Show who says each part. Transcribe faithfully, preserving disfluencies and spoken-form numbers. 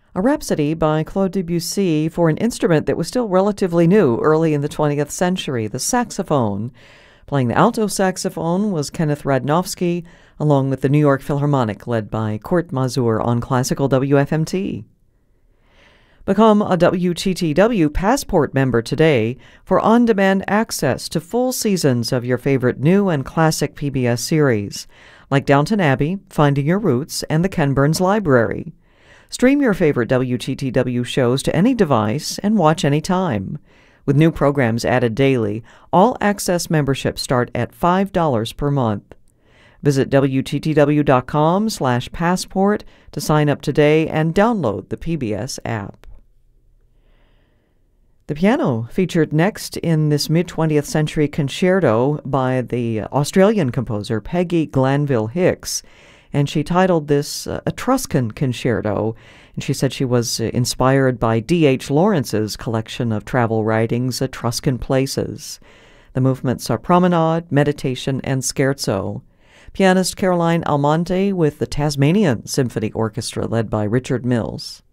Speaker 1: A Rhapsody by Claude Debussy for an instrument that was still relatively new early in the twentieth century, the saxophone. Playing the alto saxophone was Kenneth Radnofsky, along with the New York Philharmonic, led by Kurt Masur on Classical W F M T. Become a W T T W Passport member today for on-demand access to full seasons of your favorite new and classic P B S series, like Downton Abbey, Finding Your Roots, and the Ken Burns Library. Stream your favorite W T T W shows to any device and watch anytime. With new programs added daily, all access memberships start at five dollars per month. Visit W T T W dot com slash passport to sign up today and download the P B S app. The piano featured next in this mid-twentieth century concerto by the Australian composer Peggy Glanville Hicks, and she titled this uh, Etruscan Concerto, and she said she was uh, inspired by D H Lawrence's collection of travel writings, Etruscan Places. The movements are Promenade, Meditation, and Scherzo. Pianist Caroline Almonte with the Tasmanian Symphony Orchestra led by Richard Mills.